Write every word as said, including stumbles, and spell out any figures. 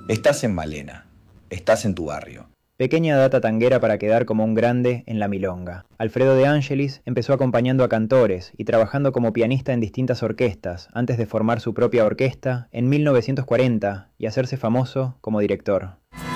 Estás en Malena, estás en tu barrio. Pequeña data tanguera para quedar como un grande en la milonga. Alfredo de Angelis empezó acompañando a cantores y trabajando como pianista en distintas orquestas antes de formar su propia orquesta en mil novecientos cuarenta y hacerse famoso como director.